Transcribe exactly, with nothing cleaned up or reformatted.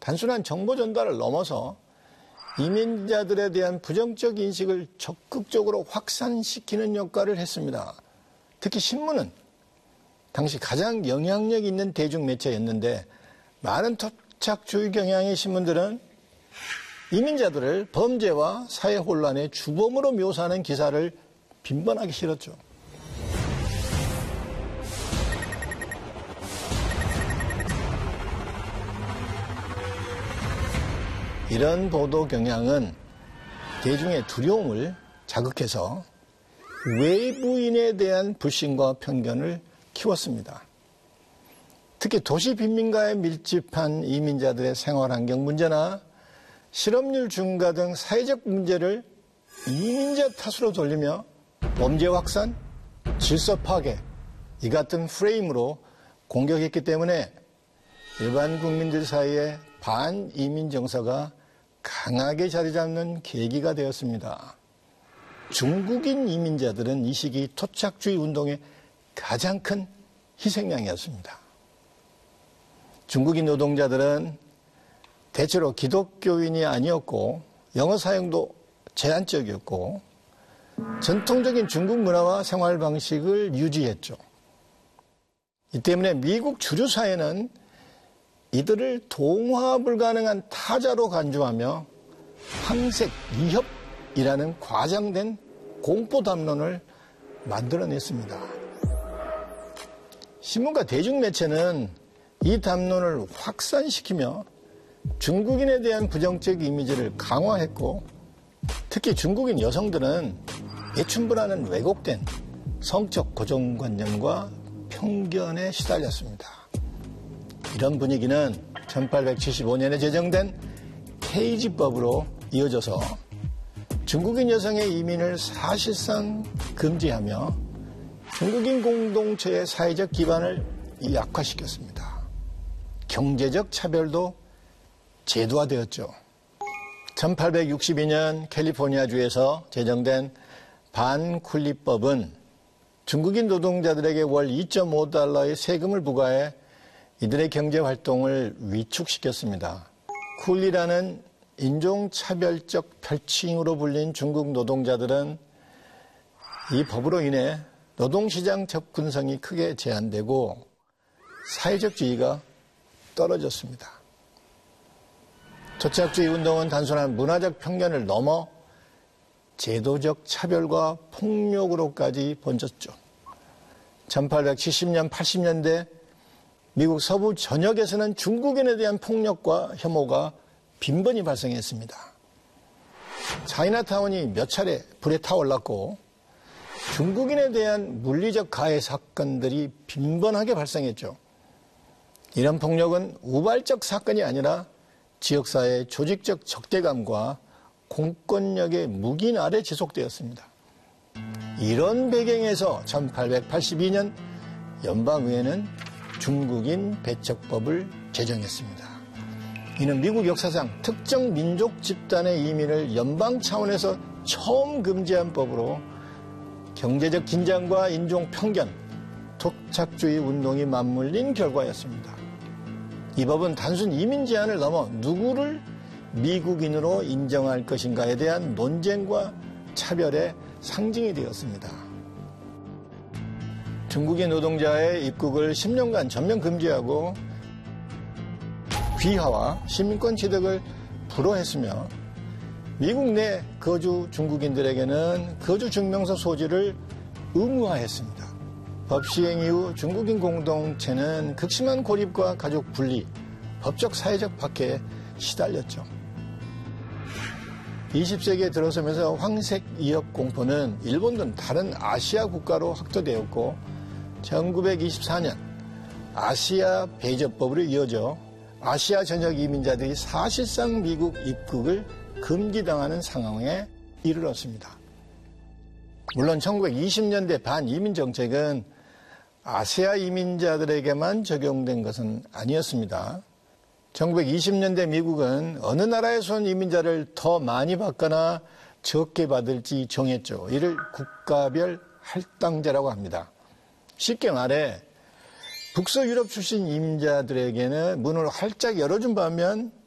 단순한 정보 전달을 넘어서 이민자들에 대한 부정적 인식을 적극적으로 확산시키는 역할을 했습니다. 특히 신문은 당시 가장 영향력 있는 대중매체였는데 많은 토착주의 경향의 신문들은 이민자들을 범죄와 사회 혼란의 주범으로 묘사하는 기사를 빈번하게 실었죠. 이런 보도 경향은 대중의 두려움을 자극해서 외부인에 대한 불신과 편견을 키웠습니다. 특히 도시 빈민가에 밀집한 이민자들의 생활환경 문제나 실업률 증가 등 사회적 문제를 이민자 탓으로 돌리며 범죄 확산, 질서 파괴, 이 같은 프레임으로 공격했기 때문에 일반 국민들 사이에 반이민 정서가 강하게 자리 잡는 계기가 되었습니다. 중국인 이민자들은 이 시기 토착주의 운동의 가장 큰 희생양이었습니다. 중국인 노동자들은 대체로 기독교인이 아니었고 영어 사용도 제한적이었고 전통적인 중국 문화와 생활 방식을 유지했죠. 이 때문에 미국 주류 사회는 이들을 동화 불가능한 타자로 간주하며 황색 위협이라는 과장된 공포 담론을 만들어냈습니다. 신문과 대중매체는 이 담론을 확산시키며 중국인에 대한 부정적 이미지를 강화했고 특히 중국인 여성들은 애춘부라는 왜곡된 성적 고정관념과 편견에 시달렸습니다. 이런 분위기는 천팔백칠십오 년에 제정된 케이지법으로 이어져서 중국인 여성의 이민을 사실상 금지하며 중국인 공동체의 사회적 기반을 약화시켰습니다. 경제적 차별도 제도화되었죠. 천팔백육십이 년 캘리포니아주에서 제정된 반쿨리법은 중국인 노동자들에게 월 이 점 오 달러의 세금을 부과해 이들의 경제활동을 위축시켰습니다. 쿨리라는 인종차별적 별칭으로 불린 중국 노동자들은 이 법으로 인해 노동시장 접근성이 크게 제한되고 사회적 지위가 떨어졌습니다. 토착주의 운동은 단순한 문화적 편견을 넘어 제도적 차별과 폭력으로까지 번졌죠. 천팔백칠십 년, 팔십 년대 미국 서부 전역에서는 중국인에 대한 폭력과 혐오가 빈번히 발생했습니다. 차이나타운이 몇 차례 불에 타올랐고 중국인에 대한 물리적 가해 사건들이 빈번하게 발생했죠. 이런 폭력은 우발적 사건이 아니라 지역사회의 조직적 적대감과 공권력의 묵인 아래 지속되었습니다. 이런 배경에서 천팔백팔십이 년 연방의회는 중국인 배척법을 제정했습니다. 이는 미국 역사상 특정 민족 집단의 이민을 연방 차원에서 처음 금지한 법으로 경제적 긴장과 인종 편견, 토착주의 운동이 맞물린 결과였습니다. 이 법은 단순 이민 제한을 넘어 누구를 미국인으로 인정할 것인가에 대한 논쟁과 차별의 상징이 되었습니다. 중국인 노동자의 입국을 십 년간 전면 금지하고 귀화와 시민권 취득을 불허했으며 미국 내 거주 중국인들에게는 거주 증명서 소지를 의무화했습니다. 법 시행 이후 중국인 공동체는 극심한 고립과 가족 분리, 법적 사회적 박해에 시달렸죠. 이십 세기에 들어서면서 황색 위협 공포는 일본 등 다른 아시아 국가로 확대되었고 천구백이십사 년 아시아 배제법으로 이어져 아시아 전역 이민자들이 사실상 미국 입국을 금기당하는 상황에 이르렀습니다. 물론 천구백이십 년대 반이민 정책은 아시아 이민자들에게만 적용된 것은 아니었습니다. 천구백이십 년대 미국은 어느 나라에서 온 이민자를 더 많이 받거나 적게 받을지 정했죠. 이를 국가별 할당제라고 합니다. 쉽게 말해 북서유럽 출신 이민자들에게는 문을 활짝 열어준 반면